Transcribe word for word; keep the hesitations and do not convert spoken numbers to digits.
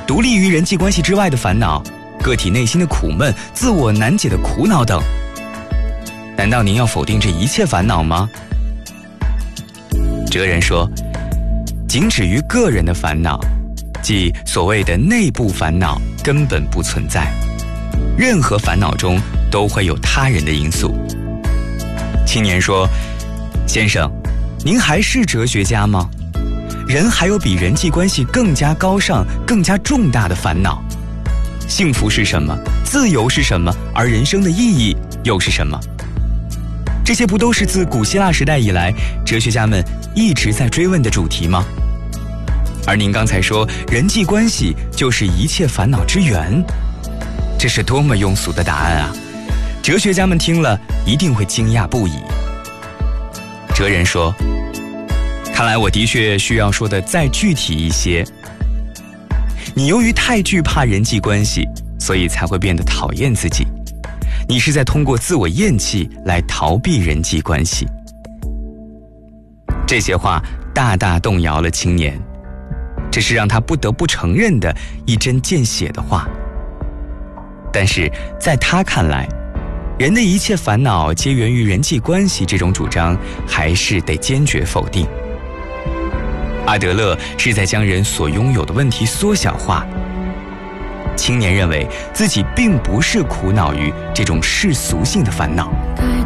独立于人际关系之外的烦恼，个体内心的苦闷、自我难解的苦恼等。难道您要否定这一切烦恼吗？哲人说，仅止于个人的烦恼，即所谓的内部烦恼，根本不存在。任何烦恼中都会有他人的因素。青年说，先生，您还是哲学家吗？人还有比人际关系更加高尚、更加重大的烦恼。幸福是什么？自由是什么？而人生的意义又是什么？这些不都是自古希腊时代以来哲学家们一直在追问的主题吗？而您刚才说人际关系就是一切烦恼之源，这是多么庸俗的答案啊！哲学家们听了一定会惊讶不已。哲人说，看来我的确需要说的再具体一些。你由于太惧怕人际关系，所以才会变得讨厌自己。你是在通过自我厌弃来逃避人际关系。这些话大大动摇了青年，这是让他不得不承认的一针见血的话。但是在他看来，人的一切烦恼皆源于人际关系这种主张还是得坚决否定。阿德勒是在将人所拥有的问题缩小化。青年认为自己并不是苦恼于这种世俗性的烦恼。